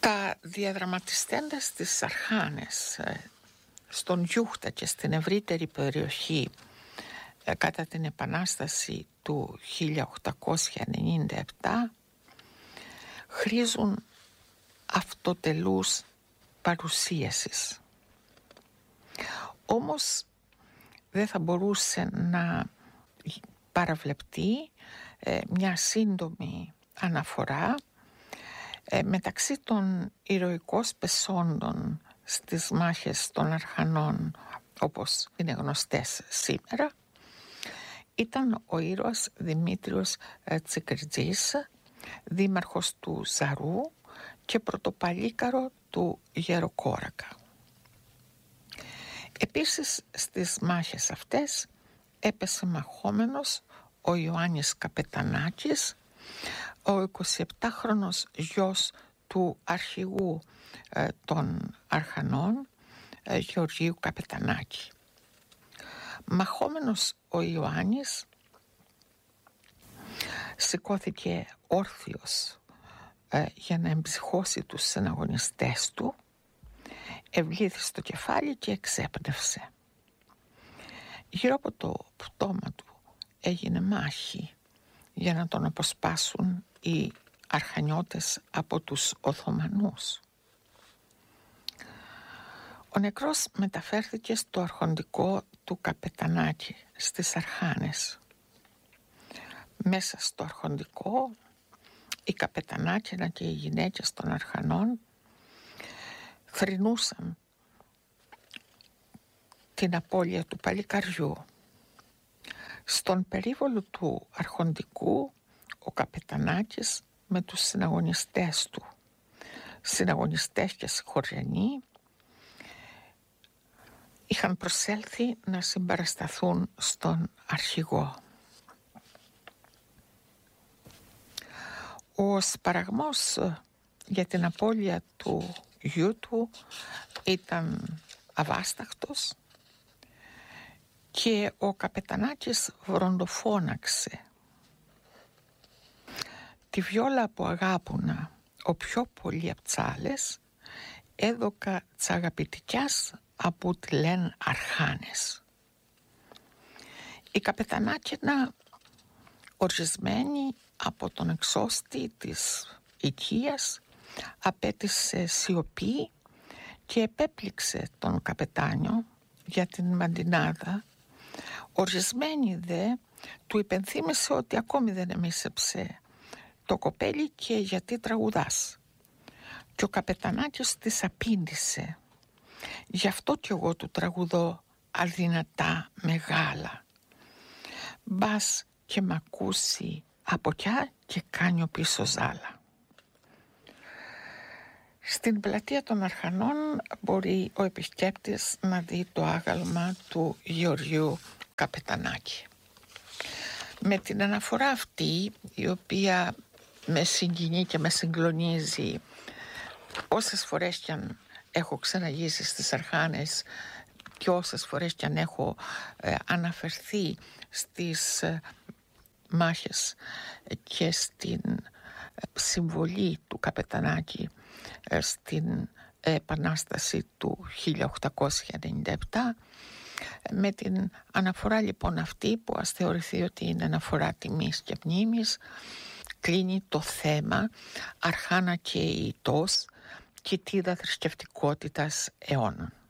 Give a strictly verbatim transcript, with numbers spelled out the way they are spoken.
Τα διαδραματιστέντας της Αρχάνες στον Γιούχτα και στην ευρύτερη περιοχή κατά την Επανάσταση του χίλια οκτακόσια ενενήντα επτά χρήζουν αυτοτελούς παρουσίασης. Όμως δεν θα μπορούσε να παραβλεπτεί ε, μια σύντομη αναφορά ε, μεταξύ των ηρωικών πεσόντων στις μάχες των Αρχανών, όπως είναι γνωστές σήμερα, ήταν ο ήρωας Δημήτριος Τσικριτζής, δήμαρχος του Ζαρού και πρωτοπαλίκαρο του Γεροκόρακα. Επίσης στις μάχες αυτές έπεσε μαχόμενος ο Ιωάννης Καπετανάκης, ο εικοσιεπτάχρονος γιος του αρχηγού ε, των Αρχανών, ε, Γεωργίου Καπετανάκη. Μαχόμενος ο Ιωάννης σηκώθηκε όρθιος ε, για να εμψυχώσει τους συναγωνιστές του, ευλήθη στο κεφάλι και εξέπνευσε. Γύρω από το πτώμα του έγινε μάχη για να τον αποσπάσουν οι Αρχανιώτες από τους Οθωμανούς. Ο νεκρός μεταφέρθηκε στο αρχοντικό του Καπετανάκη στις Αρχάνες. Μέσα στο αρχοντικό οι Καπετανάκηνα και οι γυναίκες των Αρχανών θρηνούσαν την απώλεια του παλικαριού. Στον περίβολο του αρχοντικού ο Καπετανάκης με τους συναγωνιστές του, συναγωνιστές και συγχωριανοί, είχαν προσέλθει να συμπαρασταθούν στον αρχηγό. Ο σπαραγμός για την απώλεια του γιού του ήταν αβάσταχτος και ο Καπετανάκης βροντοφώναξε: «Τη βιόλα που αγάπουνα ο πιο πολύ απ' τσάλες, έδωκα τς αγαπητικιάς από τη λένε Αρχάνες». Η Καπετανάκηνα, ορισμένη από τον εξώστη της οικίας, απέτησε σιωπή και επέπληξε τον καπετάνιο για την μαντινάδα. Ορισμένη δε του υπενθύμησε ότι ακόμη δεν εμίσεψε το κοπέλι και γιατί τραγουδάς. Και ο Καπετανάκης της απήντησε: «Γι' αυτό κι εγώ του τραγουδώ αδυνατά μεγάλα. Μπας και μ' ακούσει από κιά και κάνει ο πίσω ζάλα». Στην πλατεία των Αρχανών μπορεί ο επισκέπτης να δει το άγαλμα του Γεωργίου Καπετανάκη. Με την αναφορά αυτή, η οποία με συγκινεί και με συγκλονίζει όσες φορές κι αν έχω ξαναγήσει στις Αρχάνες και όσες φορές κι αν έχω ε, αναφερθεί στις ε, μάχες και στην ε, συμβολή του Καπετανάκη ε, στην Επανάσταση του χίλια οκτακόσια ενενήντα επτά, με την αναφορά λοιπόν αυτή, που ας θεωρηθεί ότι είναι αναφορά τιμής και μνήμης, κλείνει το θέμα Αρχάνα και Ιητός, κοιτίδα θρησκευτικότητας αιώνων.